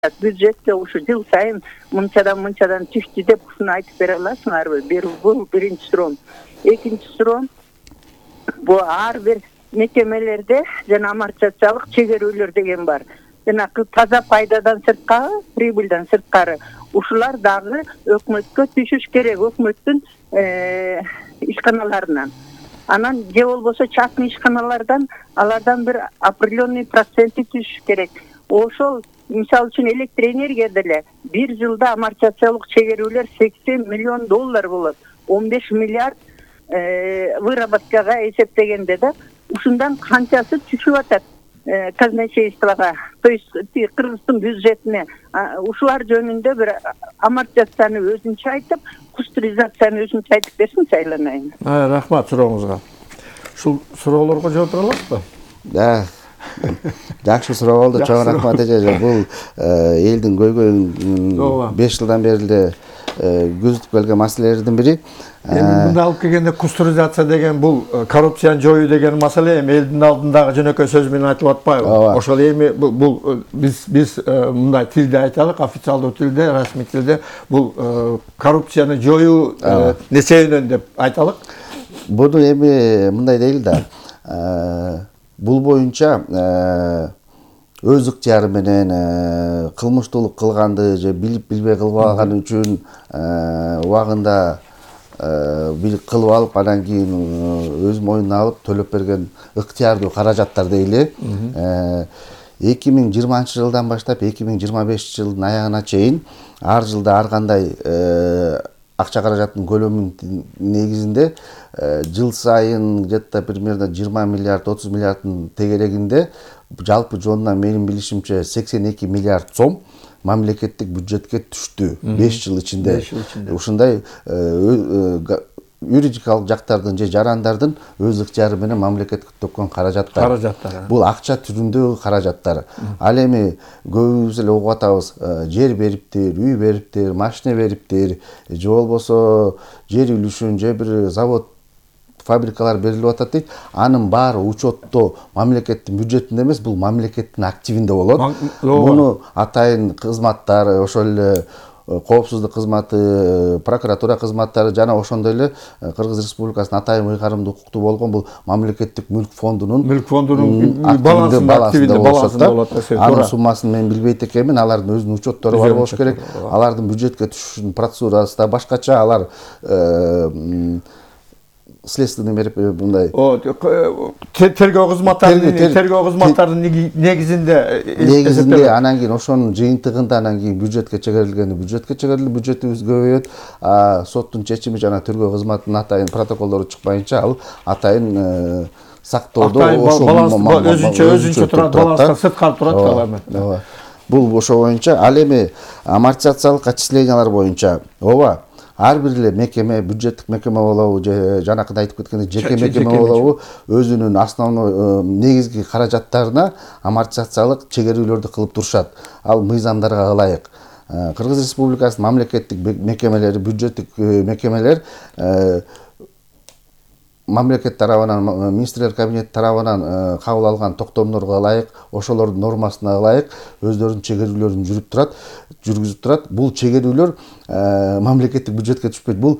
бюджетте ушу жыл сайын мынчадан түштү деп ушуну айтып бере аласыңарбы? Бул биринчи суроом. Экинчи суроом, бул ар бир мекемелерде жана амортизациялык чегерүүлөр деген бар. Жанагы таза пайдадан сырткары, прибыльдан сырткары ушулар дагы өкмөткө түшүш керек, өкмөттүн ишканаларынан. Анан же болбосо частный ишканалардан алардан бир определенный проценти түшүш керек. Ошол мисалы үчүн электр энергия деле бир жылда амортизациялык чегерүүлөр $80 миллион болот. 15 миллиард выработкага эсептегенде да ушундан канчасы түшүп атат казначействого, то есть Кыргыздын бюджетине. Ушулар жөнүндө бир амортизацияны өзүнчө айтып, кустуризацияны өзүнчө айтып берсин, айланайын. Рахмат сурооңузга. Ушул суроолорго жооп бере аласызбы? Да. Жакшы суроо болду. Чоң рахмат эже. Бул элдин көйгөйүн 5 жылдан бери эле көзөтүп келген маселелердин бири. Мында алып келгенде кустуризация деген бул коррупцияны жоюу деген маселе эми элдин алдындагы жөнөкөй сөз менен айтылып атпайбы? Ошол эми бул биз мындай тилде айталык, официалдуу тилде, расмий тилде бул коррупцияны жоюу несебинен деп айталык. Буну эми мындай дейли да. Бул боюнча өз ыктыяры менен кылмыштуулук кылганды же билип билбей кылбаганы үчүн убагында билип кылып алып, анан кийин өз мойнуна алып төлөп берген ыктыярдуу каражаттар дейли. 2020 жылдан баштап 2025 жылдын аягына чейин ар жылда ар кандай акча каражаттын көлөмүнүн негизинде жыл сайын где-то примерно 20 миллиард 30 миллиарддын тегерегинде жалпы жонунан менин билишимче 82 миллиард сом мамлекеттик бюджетке түштү 5 жыл ичинде. Ушундай юридикалык жактардын же жарандардын өз ыктыяры менен мамлекетке төккөн каражаттар. Бул акча түрүндөгү каражаттар. Ал эми көбүбүз эле угуп атабыз, жер бериптир, үй бериптир, машина бериптир, же болбосо жер үлүшүн же бир завод фабрикалар берилип атат дейт. Анын баары учетто мамлекеттин бюджетинде эмес, бул мамлекеттин активинде болот. Муну атайын кызматтар, ошол эле коопсуздук кызматы, прокуратура кызматтары жана ошондой эле Кыргыз Республикасынын атайын ыйгарымдуу укуктуу болгон бул мамлекеттик мүлк фондунун балансында болот. Анын суммасын мен билбейт экенмин, алардын өзүнүн учеттору бар болуш керек. Алардын бюджетке түшүшүнүн процедурасы да башкача, алар следственный берип мындай тергөө кызматтарынын негизинде анан кийин ошонун жыйынтыгында анан кийин бюджетке чегерилгени бюджетибиз көбөйөт. Соттун чечими жана тергөө кызматынын атайын протоколдору чыкпайынча ал атайын сактоодо өзүнчө турат, баланстан сырткары турат. Бул ошо боюнча. Ал эми амортизациялык отчислениялар боюнча ар бир эле мекеме, бюджеттик мекеме болобу же жанакында айтып кеткендей жеке мекеме болобу, өзүнүн основной негизги каражаттарына амортизациялык чегерүүлөрдү кылып турушат. Ал мыйзамдарга ылайык. Кыргыз Республикасынын мамлекеттик мекемелери, бюджеттик мекемелер мамлекет тарабынан, министрлер кабинети тарабынан кабыл алган токтомдорго ылайык, ошолордун нормасына ылайык өздөрүнүн чегерүүлөрүн жүргүзүп турат. Бул чегерүүлөр мамлекеттик бюджетке түшпөйт. Бул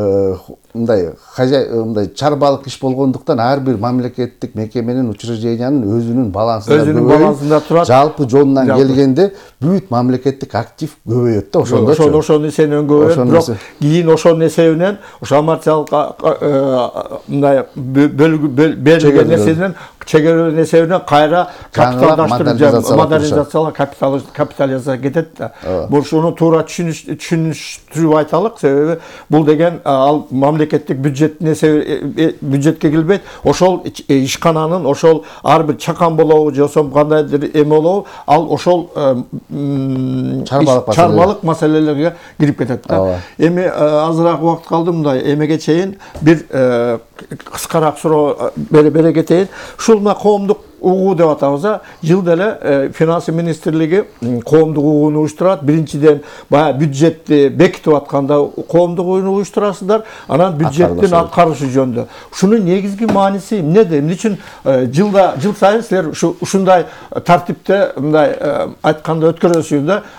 мындай чарбалык иш болгондуктан ар бир мамлекеттик мекеменин, учреждениянын өзүнүн балансында турат. Жалпы жонунан келгенде бүт мамлекеттик актив көбөйөт да ошондочу. Ошонун эсебинен көбөйөт. Бирок кийин ошонун эсебинен ошо амортизациялык мындай берилген нерсенин чегерүүнүн эсебинен кайра капиталдаштырып, модернизациялап капитализация кетет да. Ушуну туура түшүнүштүрүп айталык, себеби бул деген ал мамлекеттик бюджетке кирбейт. Ошол ишкананын, ошол ар бир чакан болобу же кандайдыр эме болобу, ал ошол чарбалык маселелерге кирип кетет да. Эми азыраак убакыт калды, мындай эмеге чейин бир кыскараак суроо бере кетейин. Ушул коомдук угуу деп атабыз да. Жылда эле финанс министрлиги коомдук угууну уюштурат. Биринчиден баягы бюджетти бекитип атканда коомдук угууну уюштурасыздар. Анан бюджеттин аткарышы жөнүндө. Ушунун негизги мааниси эмнеде? Эмне үчүн жыл сайын силер ушундай тартипте мындай айтканда өткөрөсүздөр да?